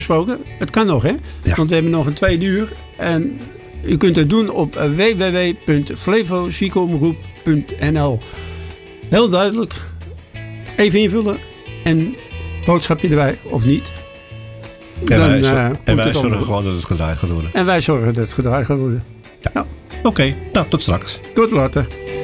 gesproken. Het kan nog, hè? Ja. Want we hebben nog een 2 uur. En u kunt het doen op www.flevoziekenomroep.nl. Heel duidelijk. Even invullen. En boodschapje erbij, of niet. En wij het zorgen gewoon dat het gedraaid gaat worden. En wij zorgen dat het gedraaid gaat worden. Ja. Oké, nou tot straks. Tot later.